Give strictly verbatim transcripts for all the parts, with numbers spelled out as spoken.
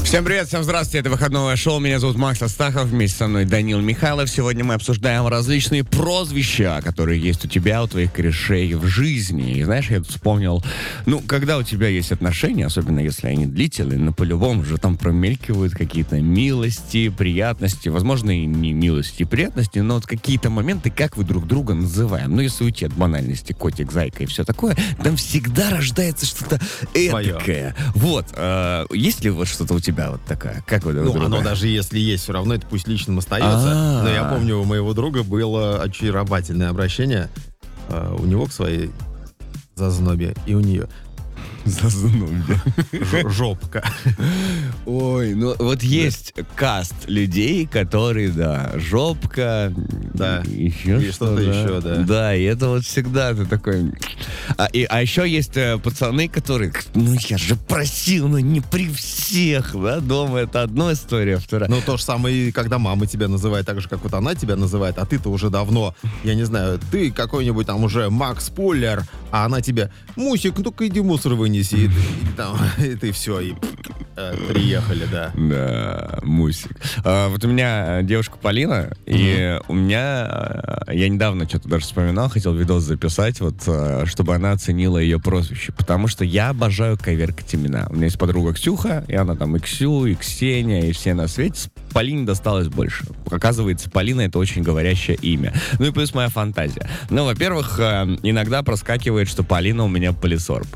Всем привет, всем здравствуйте, это выходное шоу, меня зовут Макс Астахов, вместе со мной Данил Михайлов. Сегодня мы обсуждаем различные прозвища, которые есть у тебя, у твоих корешей в жизни. И знаешь, я тут вспомнил, ну, когда у тебя есть отношения, особенно если они длительные, но по-любому же там промелькивают какие-то милости, приятности, возможно, и не милости и приятности, но вот какие-то моменты, как вы друг друга называем. Ну, если уйти от банальности, котик, зайка и все такое, там всегда рождается что-то эдакое. Вот, э, есть ли вот что-то у тебя вот такая? Как вы друг Ну, друга? оно даже если есть, все равно это пусть личным остается. А-а-а. Но я помню, у моего друга было очаровательное обращение э, у него к своей зазнобе и у нее. Зазнобе. Ж- жопка. Ой, ну вот есть каст людей, которые, да, жопка, Да. еще И что-то еще, да. Да, и это вот всегда ты такой... А, и, а еще есть э, пацаны, которые, ну я же просил, но не при всех, да, дома это одна история, вторая. Ну, то же самое, и когда мама тебя называет так же, как вот она тебя называет, а ты-то уже давно, я не знаю, ты какой-нибудь там уже Макс Пуллер, а она тебе: Мусик, ну-ка иди мусор вынеси. И, и, там, и ты все, и э, приехали, да. Да, Мусик. А, вот у меня девушка Полина, mm-hmm. и у меня, я недавно что-то даже вспоминал, хотел видос записать, вот, чтобы она оценила ее прозвище, потому что я обожаю коверкать имена. У меня есть подруга Ксюха, и она там и Ксю, и Ксения, и все на свете. Полине досталось больше. Оказывается, Полина — это очень говорящее имя. Ну и плюс моя фантазия. Ну, во-первых, иногда проскакивает, что Полина у меня полисорб.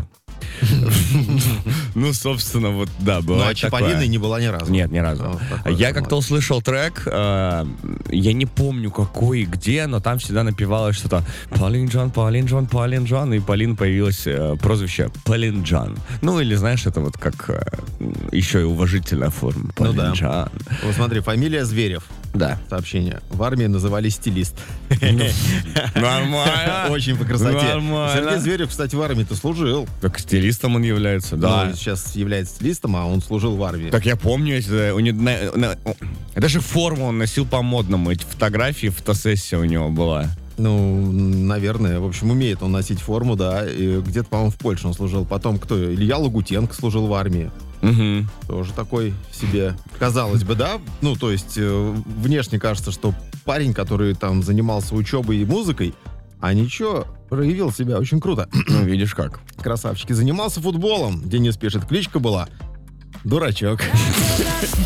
Ну, собственно, вот, да, бывает. Ну, а Чаполиной не была ни разу. Нет, ни разу. Я как-то услышал трек, я не помню какой и где, но там всегда напевалось что-то Полинджан, Полинджан, Полинджан, и Полин появилось прозвище Полинджан. Ну, или, знаешь, это вот как еще и уважительная форма. Полинджан. Вот смотри, фамилия Зверев. Да. Сообщение. В армии называли стилист. Нормально. Очень по красоте. Нормально. Сергей Зверев, кстати, в армии-то служил. Так стилистом он является, да. Ну, сейчас является стилистом, а он служил в армии. Так я помню, это, у него, на, на, даже форму он носил по-модному. Эти фотографии, фотосессия у него была. Ну, наверное. В общем, умеет он носить форму, да. И где-то, по-моему, в Польше он служил. Потом кто? Илья Лагутенко служил в армии. Угу. Тоже такой себе, казалось бы, да? Ну, то есть, э, внешне кажется, что парень, который там занимался учебой и музыкой, а ничего, проявил себя очень круто. Ну, видишь как. Красавчики. Занимался футболом. Денис пишет, кличка была Дурачок.